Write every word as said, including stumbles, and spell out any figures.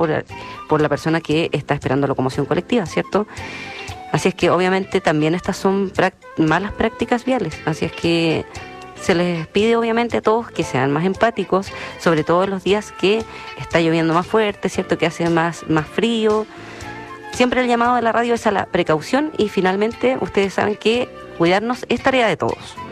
por, por la persona que está esperando locomoción colectiva, ¿cierto? Así es que obviamente también estas son prac- malas prácticas viales, así es que se les pide obviamente a todos que sean más empáticos, sobre todo en los días que está lloviendo más fuerte, ¿cierto? Que hace más, más frío. Siempre el llamado de la radio es a la precaución y finalmente ustedes saben que cuidarnos es tarea de todos.